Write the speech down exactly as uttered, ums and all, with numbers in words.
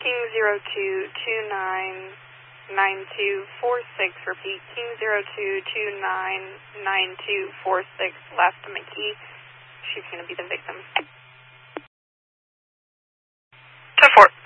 King zero two two nine nine two four six. Repeat, King zero two two nine nine two four six. Last to McKee. She's going to be the victim. ten four.